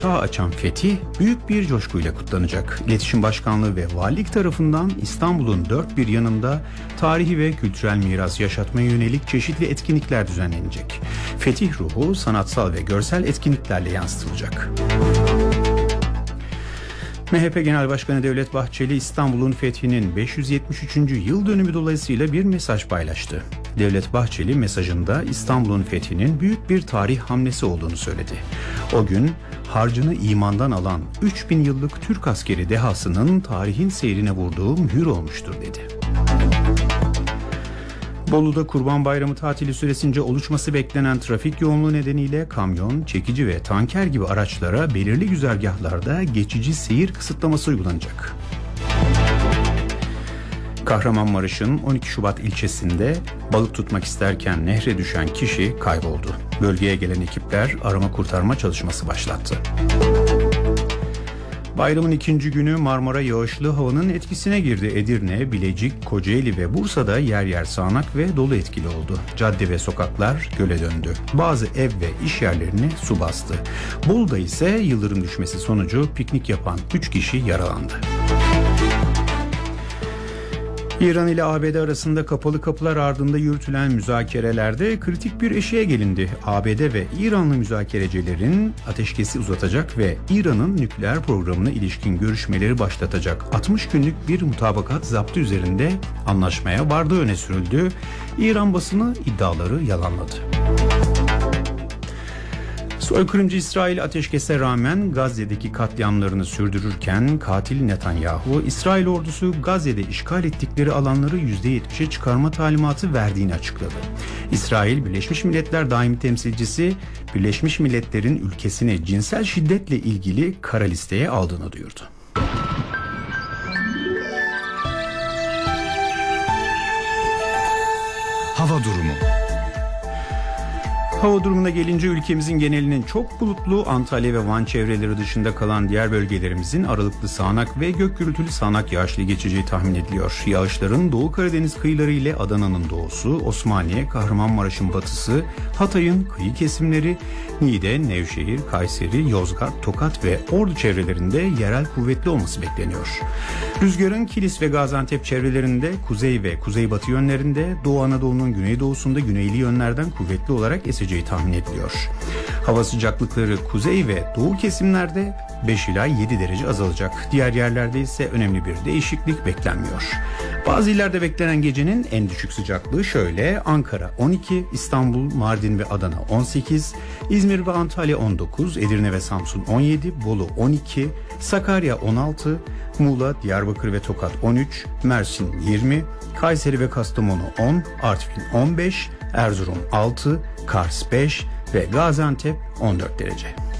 açan fetih büyük bir coşkuyla kutlanacak. İletişim Başkanlığı ve Valilik tarafından İstanbul'un dört bir yanında tarihi ve kültürel miras yaşatmaya yönelik çeşitli etkinlikler düzenlenecek. Fetih ruhu sanatsal ve görsel etkinliklerle yansıtılacak. MHP Genel Başkanı Devlet Bahçeli İstanbul'un fethinin 573. yıl dönümü dolayısıyla bir mesaj paylaştı. Devlet Bahçeli mesajında İstanbul'un fethinin büyük bir tarih hamlesi olduğunu söyledi. O gün harcını imandan alan 3000 yıllık Türk askeri dehasının tarihin seyrine vurduğu mühür olmuştur dedi. Bolu'da Kurban Bayramı tatili süresince oluşması beklenen trafik yoğunluğu nedeniyle kamyon, çekici ve tanker gibi araçlara belirli güzergahlarda geçici seyir kısıtlaması uygulanacak. Kahramanmaraş'ın 12 Şubat ilçesinde balık tutmak isterken nehre düşen kişi kayboldu. Bölgeye gelen ekipler arama kurtarma çalışması başlattı. Bayramın ikinci günü Marmara yağışlı havanın etkisine girdi. Edirne, Bilecik, Kocaeli ve Bursa'da yer yer sağanak ve dolu etkili oldu. Cadde ve sokaklar göle döndü. Bazı ev ve iş yerlerini su bastı. Bolu'da ise yıldırım düşmesi sonucu piknik yapan 3 kişi yaralandı. İran ile ABD arasında kapalı kapılar ardında yürütülen müzakerelerde kritik bir eşiğe gelindi. ABD ve İranlı müzakerecilerin ateşkesi uzatacak ve İran'ın nükleer programına ilişkin görüşmeleri başlatacak 60 günlük bir mutabakat zaptı üzerinde anlaşmaya vardığı öne sürüldü. İran basını iddiaları yalanladı. Soykırımcı İsrail ateşkese rağmen Gazze'deki katliamlarını sürdürürken katil Netanyahu, İsrail ordusu Gazze'de işgal ettikleri alanları %70'e çıkarma talimatı verdiğini açıkladı. İsrail, Birleşmiş Milletler Daimi Temsilcisi, Birleşmiş Milletler'in ülkesini cinsel şiddetle ilgili kara listeye aldığını duyurdu. Hava durumu. Hava durumuna gelince ülkemizin genelinin çok bulutlu, Antalya ve Van çevreleri dışında kalan diğer bölgelerimizin aralıklı sağanak ve gök gürültülü sağanak yağışlı geçeceği tahmin ediliyor. Yağışların Doğu Karadeniz kıyıları ile Adana'nın doğusu, Osmaniye, Kahramanmaraş'ın batısı, Hatay'ın kıyı kesimleri, Niğde, Nevşehir, Kayseri, Yozgat, Tokat ve Ordu çevrelerinde yerel kuvvetli olması bekleniyor. Rüzgarın Kilis ve Gaziantep çevrelerinde kuzey ve kuzeybatı yönlerinde, Doğu Anadolu'nun güneydoğusunda güneyli yönlerden kuvvetli olarak eseceği tahmin ediliyor. Hava sıcaklıkları kuzey ve doğu kesimlerde 5 ila 7 derece azalacak. Diğer yerlerde ise önemli bir değişiklik beklenmiyor. Bazı illerde beklenen gecenin en düşük sıcaklığı şöyle: Ankara 12, İstanbul, Mardin ve Adana 18, İzmir ve Antalya 19, Edirne ve Samsun 17, Bolu 12, Sakarya 16, Muğla, Diyarbakır ve Tokat 13, Mersin 20, Kayseri ve Kastamonu 10, Artvin 15, Erzurum 6, Kars 5 ve Gaziantep 14 derece.